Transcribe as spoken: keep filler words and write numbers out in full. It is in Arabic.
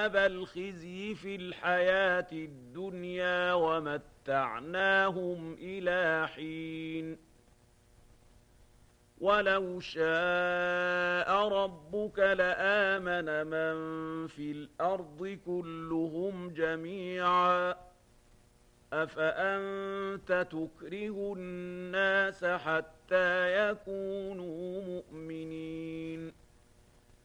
الخزي في الحياة الدنيا ومتعناهم إلى حين ولو شاء ربك لآمن من في الأرض كلهم جميعا أفأنت تكره الناس حتى يكونوا مؤمنين